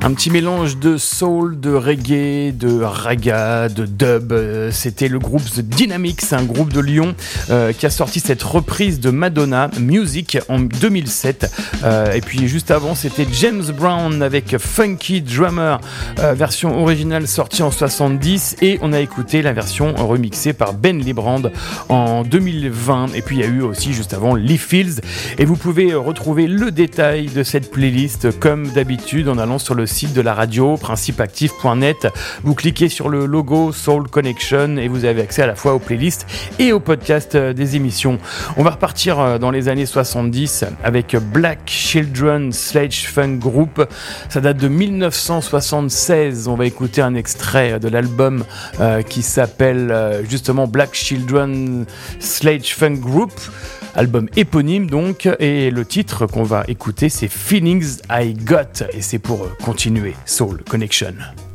Un petit mélange de soul, de reggae, de raga, de dub. C'était le groupe The Dynamics, un groupe de Lyon qui a sorti cette reprise de Madonna, Music, en 2007. Et puis juste avant, c'était James Brown avec Funky Drummer, version originale sortie en 70. Et on a écouté la version remixée par Ben Librand en 2020. Et puis il y a eu aussi juste avant Lee Fields. Et vous pouvez retrouver le détail de cette playlist comme d'habitude en allant sur le site de la radio, principeactif.net. Vous cliquez sur le logo Soul Connection et vous avez accès à la fois aux playlists et aux podcasts des émissions. On va repartir dans les années 70 avec Black Children Sledge Funk Group. Ça date de 1976. On va écouter un extrait de l'album qui s'appelle justement Black Children Sledge Funk Group. Album éponyme donc, et le titre qu'on va écouter c'est Feelings I Got, et c'est pour continuer Soul Connection.